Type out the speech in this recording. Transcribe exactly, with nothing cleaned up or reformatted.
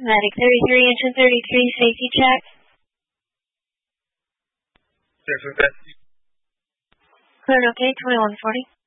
Matic thirty-three, engine thirty-three, safety check. Check with that. Clear, okay, twenty-one forty.